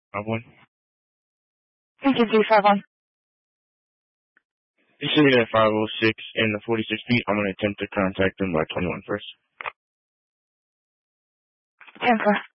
51. Thank you, 351. He's sitting at 506 in the 46 feet. I'm going to attempt to contact him by 21 first. 10-4.